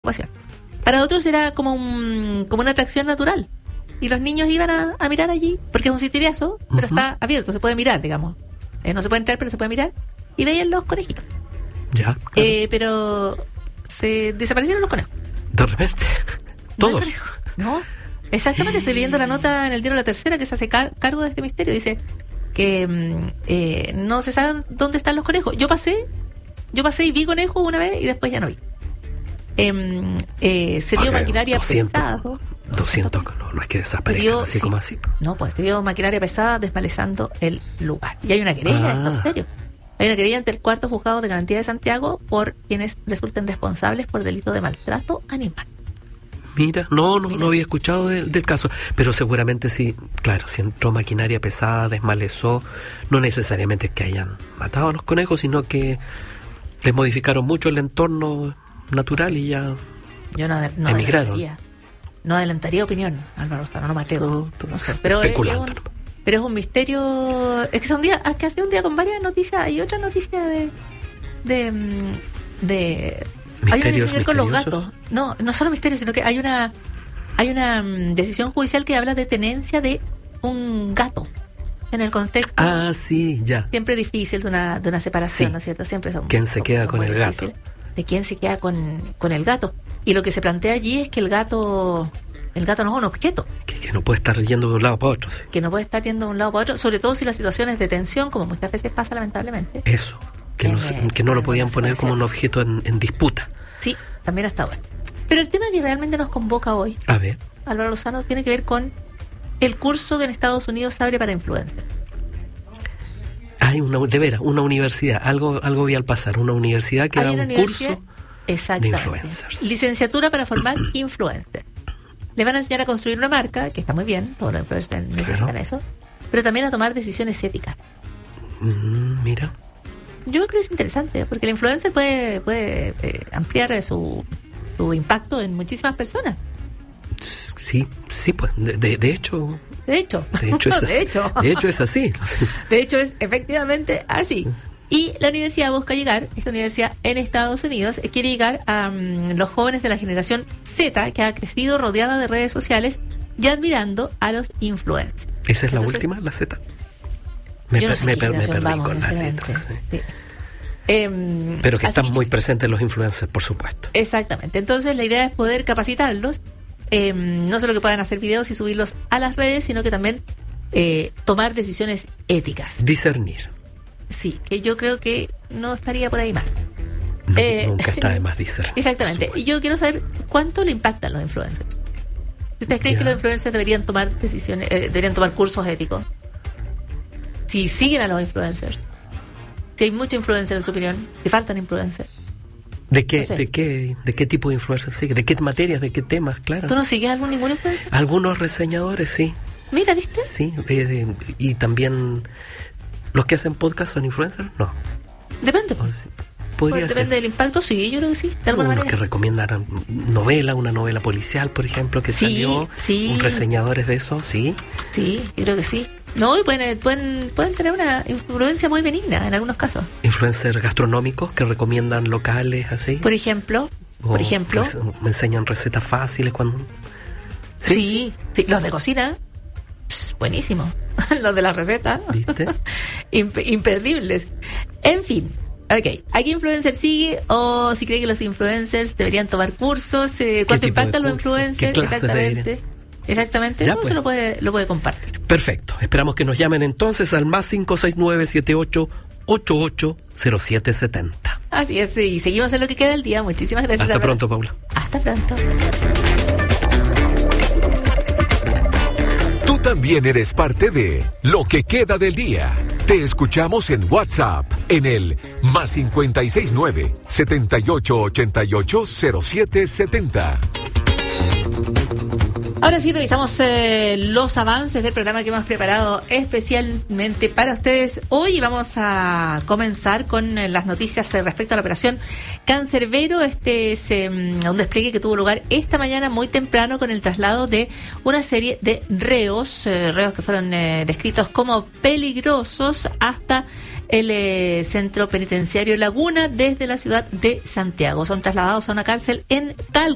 preocupación. Para otros era como una atracción natural. Y los niños iban a mirar allí, porque es un sitiriazo, pero está abierto, se puede mirar, digamos. No se puede entrar, pero se puede mirar. Y veían los conejitos. Ya. Claro. Pero se desaparecieron los conejos. De repente, todos. No, exactamente. Estoy leyendo la nota en el diario La Tercera que se hace cargo de este misterio. Dice que no se sabe dónde están los conejos. Yo pasé y vi conejos una vez y después ya no vi. Se vio maquinaria pesada. 200, no es que desaparezcan así como así. No, pues se vio maquinaria pesada desmalezando el lugar. Y hay una querella, en serio. Hay una querella ante el cuarto juzgado de garantía de Santiago por quienes resulten responsables por delito de maltrato animal. Mira, no había escuchado del caso, pero seguramente sí, claro, si entró maquinaria pesada, desmalezó, no necesariamente es que hayan matado a los conejos, sino que les modificaron mucho el entorno natural y ya yo no emigraron. No adelantaría opinión, Álvaro Lozano, no me atrevo. No sé, pero especulando. Pero es un misterio. Es que ha sido un día con varias noticias. Hay otra noticia de hay una que tiene que ver con los gatos. No solo misterios, sino que hay una decisión judicial que habla de tenencia de un gato en el contexto. Sí, ya. Siempre difícil de una separación, sí. ¿no es cierto? Siempre son. ¿Quién se queda con el gato? De quién se queda con el gato. Y lo que se plantea allí es que el gato no es un objeto. Que no puede estar yendo de un lado para otro. Sí. Que no puede estar yendo de un lado para otro, sobre todo si la situación es de tensión, como muchas veces pasa lamentablemente. Eso, que no lo podían poner como un objeto en disputa. Sí, también hasta ahora. Pero el tema que realmente nos convoca hoy, a ver, Álvaro Lozano, tiene que ver con el curso que en Estados Unidos se abre para influencers. Hay una universidad, algo vi al pasar, una universidad que da un curso de influencers. Licenciatura para formar influencers. Le van a enseñar a construir una marca, que está muy bien, todos los influencers necesitan eso, pero también a tomar decisiones éticas. Mira. Yo creo que es interesante, porque el influencer puede ampliar su impacto en muchísimas personas. Sí, pues, de hecho... De hecho es así. De hecho es efectivamente así. Y la universidad busca llegar, esta universidad en Estados Unidos, quiere llegar a los jóvenes de la generación Z, que ha crecido rodeada de redes sociales y admirando a los influencers. ¿Esa es la última, la Z? Me perdí con las letras. Sí. Pero que están muy presentes los influencers, por supuesto. Exactamente. Entonces la idea es poder capacitarlos, no solo que puedan hacer videos y subirlos a las redes, sino que también tomar decisiones éticas. Discernir. Sí, que yo creo que no estaría por ahí mal. Nunca está de más discernir. Exactamente. Y yo quiero saber cuánto le impactan los influencers. ¿Ustedes creen que los influencers deberían tomar decisiones, deberían tomar cursos éticos? Si siguen a los influencers. Si hay muchos influencers en su opinión, si faltan influencers. ¿De qué tipo de influencers sigue? ¿De qué materias? ¿De qué temas? Claro. ¿Tú no sigues ningún influencer? Algunos reseñadores, sí. Mira, ¿viste? Sí, y también los que hacen podcast son influencers, no. Depende. Podría ser. Depende del impacto, sí, yo creo que sí, de alguna manera. Los que recomiendan una novela policial, por ejemplo, que salió, un reseñador es de eso, sí. Sí, yo creo que sí. No, y pueden tener una influencia muy benigna en algunos casos. Influencers gastronómicos que recomiendan locales, así. Por ejemplo. Me enseñan recetas fáciles cuando... Sí. Los de cocina, buenísimo. Los de las recetas, ¿viste? Imperdibles. En fin. Ok, ¿a qué influencer sigue? O si cree que los influencers deberían tomar cursos, ¿cuánto impactan los influencers? Exactamente, todo eso lo puede compartir. Perfecto, esperamos que nos llamen entonces al más 569-7888-0770. Así es, y seguimos en lo que queda del día. Muchísimas gracias. Hasta pronto, Paula. Hasta pronto. Tú también eres parte de Lo que queda del día. Te escuchamos en WhatsApp en el más 569-7888-0770. Ahora sí, revisamos los avances del programa que hemos preparado especialmente para ustedes hoy. Vamos a comenzar con las noticias respecto a la operación Cancerbero. Este es un despliegue que tuvo lugar esta mañana muy temprano con el traslado de una serie de reos que fueron descritos como peligrosos hasta el centro penitenciario Laguna desde la ciudad de Santiago. Son trasladados a una cárcel en Talca.